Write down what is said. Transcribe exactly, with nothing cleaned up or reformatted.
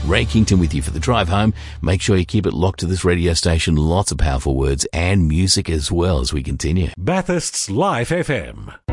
Ray Kington with you for the drive home. Make sure you keep it locked to this radio station. Lots of powerful words and music as well as we continue. Bathurst's Life F M.